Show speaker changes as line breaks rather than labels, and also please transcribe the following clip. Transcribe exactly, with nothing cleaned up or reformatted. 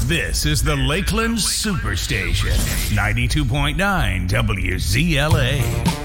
This is the Lakeland Superstation, ninety-two point nine W Z L A.